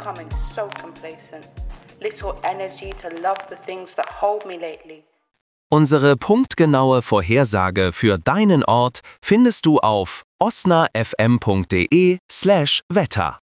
becoming so complacent. Little energy to love the things that hold me lately. Unsere punktgenaue Vorhersage für deinen Ort findest du auf osnafm.de/Wetter.